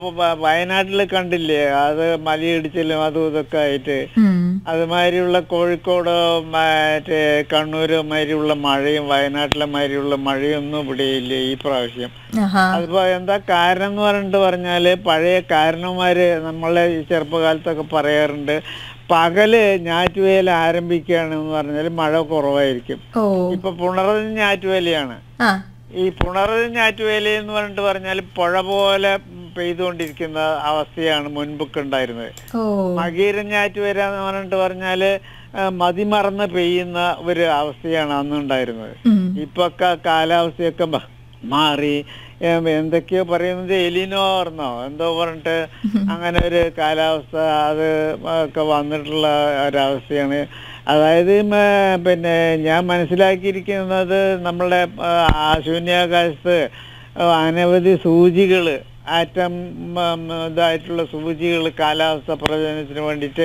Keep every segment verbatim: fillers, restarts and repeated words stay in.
വ- വയനാട്ടില് കണ്ടില്ലേ, അത് മലയിടിച്ചിലും അതും ഇതൊക്കെ ആയിട്ട് ഉം. അതുമാതിരിയുള്ള കോഴിക്കോട് മറ്റേ കണ്ണൂര് മാതിരിയുള്ള മഴയും വയനാട്ടിലെ മാതിരിയുള്ള മഴയൊന്നും ഇവിടെയില്ല ഈ പ്രാവശ്യം. ആഹാ. അതിപ്പോ എന്താ കാരണം എന്ന് പറഞ്ഞിട്ട് പറഞ്ഞാല് പഴയ കാരണവന്മാര് നമ്മളെ ഈ ചെറുപ്പകാലത്തൊക്കെ പറയാറുണ്ട്, പകല് ഞാറ്റുവേല ആരംഭിക്കുകയാണെന്ന് പറഞ്ഞാൽ മഴ കുറവായിരിക്കും. ഓ. ഇപ്പൊ പുണർന്ന് ഞാറ്റുവേലയാണ്. ആ. ഈ പുണർന്ന് ഞാറ്റുവേല എന്ന് പറഞ്ഞിട്ട് പറഞ്ഞാൽ പുഴ പോലെ പെയ്തുകൊണ്ടിരിക്കുന്ന അവസ്ഥയാണ് മുൻപൊക്കെ ഉണ്ടായിരുന്നത്. ഓ. മകീരൻ ഞാറ്റുവേല എന്ന് പറഞ്ഞിട്ട് പറഞ്ഞാല് ആ, മതിമറന്ന് പെയ്യുന്ന ഒരു അവസ്ഥയാണ് അന്ന് ഉണ്ടായിരുന്നത്. ഉം. ഇപ്പൊക്കെ കാലാവസ്ഥയൊക്കെ മ- മാറി. ഏം, എന്തൊക്കെയോ പറയുന്നത് എലിനോർന്നോ എന്തോ പറഞ്ഞിട്ട് അങ്ങനെ ഒരു കാലാവസ്ഥ അത് ഒക്കെ വന്നിട്ടുള്ള ഒരവസ്ഥയാണ്. അതായത് മ- പിന്നെ ഞാൻ മനസ്സിലാക്കിയിരിക്കുന്നത് നമ്മളുടെ ആ, ശൂന്യാകാശത്ത് അനവധി സൂചികൾ, ആറ്റം ഉം, ഇതായിട്ടുള്ള സൂചികൾ കാലാവസ്ഥ പ്രവചനത്തിന് വേണ്ടിയിട്ട്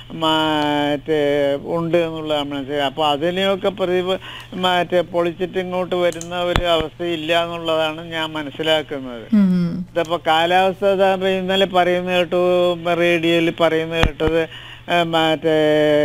മറ്റേ ഉണ്ട് എന്നുള്ളതാണ് മനസ്സിലായി. അപ്പോൾ അതിനെയൊക്കെ പ്രതിഭ മറ്റേ പൊളിച്ചിട്ട് ഇങ്ങോട്ട് വരുന്ന ഒരു അവസ്ഥയില്ല എന്നുള്ളതാണ് ഞാൻ മനസ്സിലാക്കുന്നത്. ഉം. ഇതപ്പോൾ കാലാവസ്ഥ ഇതാ ഇപ്പൊ ഇന്നലെ പറയുന്ന കേട്ടു, റേഡിയോയിൽ പറയുന്ന കേട്ടത് ആ, മറ്റേ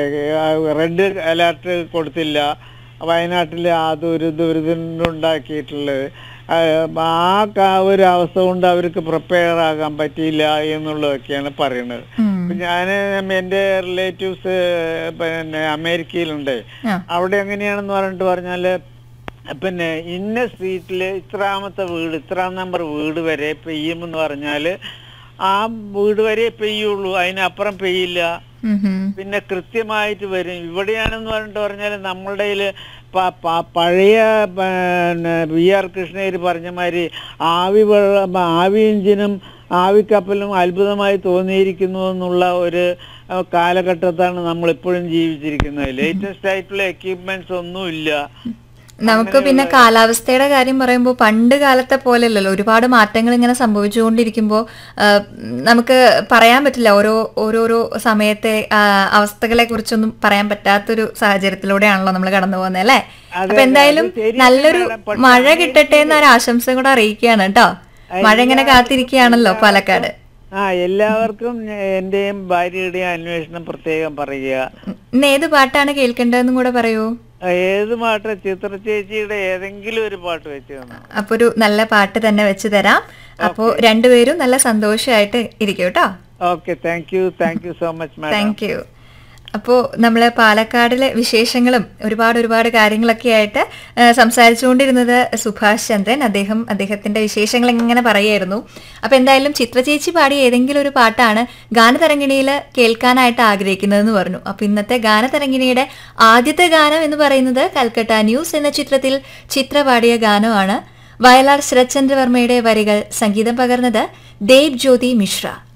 റെഡ് അലർട്ട് കൊടുത്തില്ല വയനാട്ടിൽ, അതൊരു ദുരിതമുണ്ടാക്കിയിട്ടുള്ളത്. ആ ആ കാ- ഒരു അവസ്ഥ കൊണ്ട് അവർക്ക് പ്രിപ്പയർ ആകാൻ പറ്റിയില്ല എന്നുള്ളതൊക്കെയാണ് പറയുന്നത്. ഉം. ഞാൻ എൻ്റെ റിലേറ്റീവ്സ് പിന്നെ അമേരിക്കയിലുണ്ട്. ആ. അവിടെ എങ്ങനെയാണെന്ന് പറഞ്ഞിട്ട് പറഞ്ഞാല് പിന്നെ ഇന്ന സ്ട്രീറ്റിൽ ഇത്രാമത്തെ വീട്, ഇത്രാം നമ്പർ വീട് വരെ പെയ്യുമെന്ന് പറഞ്ഞാല് ആ വീട് വരെ പെയ്യുള്ളൂ, അതിനപ്പുറം പെയ്യില്ല. ഉം. ഉം. പിന്നെ കൃത്യമായിട്ട് വരും. ഇവിടെയാണെന്ന് പറഞ്ഞിട്ട് പറഞ്ഞാൽ നമ്മളുടെ കയ്യില് പ- പ- പഴയ പിന്നെ വി ആർ കൃഷ്ണയ്യർ പറഞ്ഞ മാതിരി ആവി വെള്ളം, ആവി എഞ്ചിനും ആവിക്കപ്പലും അത്ഭുതമായി തോന്നിയിരിക്കുന്നു എന്നുള്ള ഒരു അഹ് കാലഘട്ടത്താണ് നമ്മൾ ഇപ്പോഴും ജീവിച്ചിരിക്കുന്നത്. ലേറ്റസ്റ്റ് ആയിട്ടുള്ള എക്യുപ്മെന്റ്സ് ഒന്നുമില്ല. നമുക്ക് പിന്നെ കാലാവസ്ഥയുടെ കാര്യം പറയുമ്പോൾ പണ്ട് കാലത്തെ പോലെയല്ലല്ലോ, ഒരുപാട് മാറ്റങ്ങൾ ഇങ്ങനെ സംഭവിച്ചുകൊണ്ടിരിക്കുമ്പോൾ നമുക്ക് പറയാൻ പറ്റില്ല ഓരോ ഓരോരോ സമയത്തെ ആ, അവസ്ഥകളെ കുറിച്ചൊന്നും പറയാൻ പറ്റാത്തൊരു സാഹചര്യത്തിലൂടെയാണല്ലോ നമ്മൾ കടന്നു പോകുന്നത് അല്ലേ. അതെ, അപ്പൊ എന്തായാലും അത് ശരിയാണ് നല്ലൊരു madam. പക്ഷെ മഴ കിട്ടട്ടെ എന്നൊരു ആശംസ കൂടെ അറിയിക്കുകയാണ് കേട്ടോ. മഴ ഇങ്ങനെ കാത്തിരിക്കുകയാണല്ലോ പാലക്കാട്. ആ എല്ലാവർക്കും എന്റെയും ഭാര്യയുടെയും അന്വേഷണം പ്രത്യേകം പറയുക. ഇന്ന് ഏത് പാട്ടാണ് കേൾക്കേണ്ടതെന്നും കൂടെ പറയൂ. ആ, ഏത് പാട്ട്? ചിത്ര ചേച്ചിയുടെ ഏതെങ്കിലും ഒരു പാട്ട് വെച്ച് തന്നു. അപ്പൊ ഒരു നല്ല പാട്ട് തന്നെ വെച്ച് തരാം. അപ്പോ രണ്ടുപേരും നല്ല സന്തോഷമായിട്ട് ഇരിക്കും കേട്ടോ. Okay, thank you thank you so much madam. Thank you. അപ്പോൾ നമ്മൾ പാലക്കാടിലെ വിശേഷങ്ങളും ഒരുപാട് ഒരുപാട് കാര്യങ്ങളൊക്കെ ആയിട്ട് ആ, സംസാരിച്ചുകൊണ്ടിരുന്നത് സുഭാഷ് ചന്ദ്രൻ. അദ്ദേഹം അദ്ദേഹത്തിന്റെ വിശേഷങ്ങൾ ഇങ്ങനെ പറയായിരുന്നു. അപ്പോൾ എന്തായാലും ചിത്ര ചേച്ചി പാടിയ ഏതെങ്കിലും ഒരു പാട്ടാണ് ഗാനതരംഗിണിയിൽ കേൾക്കാനായിട്ട് ആഗ്രഹിക്കുന്നതെന്ന് പറഞ്ഞു. അപ്പോൾ ഇന്നത്തെ ഗാനതരംഗിണിയുടെ ആദ്യത്തെ ഗാനം എന്ന് പറയുന്നത് കൽക്കട്ട ന്യൂസ് എന്ന ചിത്രത്തിൽ ചിത്ര പാടിയ ഗാനമാണ്. വയലാർ ശരത്ചന്ദ്രവർമ്മയുടെ വരികൾ, സംഗീതം പകർന്നത് ദേബ് ജ്യോതി മിശ്ര.